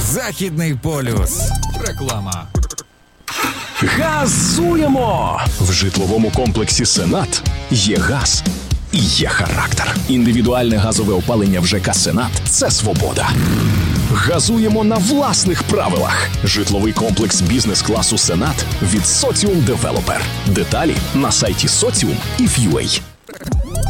Західний полюс. Реклама. Газуємо! В житловому комплексі «Сенат» є газ і є характер. Індивідуальне газове опалення в ЖК «Сенат» – це свобода. Газуємо на власних правилах. Житловий комплекс бізнес-класу «Сенат» від Socium Developer. Деталі на сайті Socium і View.ua.